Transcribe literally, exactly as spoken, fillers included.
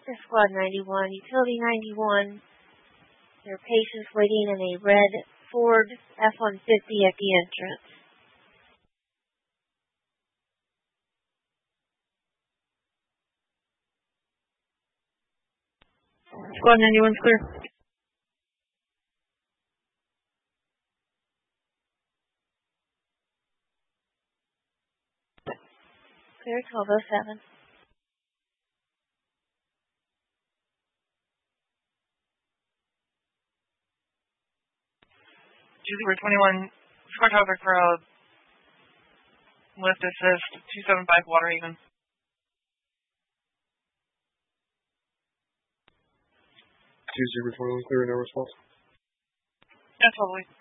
This is Squad ninety-one, Utility ninety-one. There are patients waiting in a red Ford F one fifty at the entrance. Squad ninety-one's clear. Clear twelve oh seven. two zero twenty-one, Squad traffic for a lift assist, two seven five Water Haven. two zero twenty-one, clear, no response. Yeah, totally.